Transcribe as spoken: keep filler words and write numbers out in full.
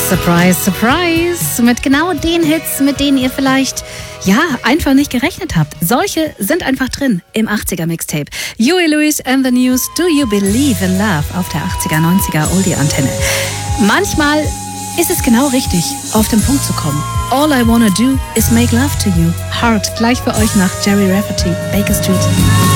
Surprise, surprise. Mit genau den Hits, mit denen ihr vielleicht, ja, einfach nicht gerechnet habt. Solche sind einfach drin im achtziger-Mixtape. Huey Lewis and the News, Do You Believe in Love auf der achtziger-neunziger Oldie-Antenne. Manchmal ist es genau richtig, auf den Punkt zu kommen. All I Wanna Do is Make Love to You. Hard, gleich für euch nach Jerry Rafferty, Baker Street.